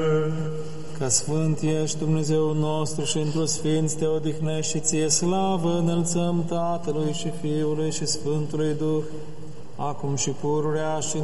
Că Sfânt ești Dumnezeu nostru și într-o Sfinț te odihnești și ție slavă înălțăm Tatălui și Fiului și Sfântului Duh, acum și pururea și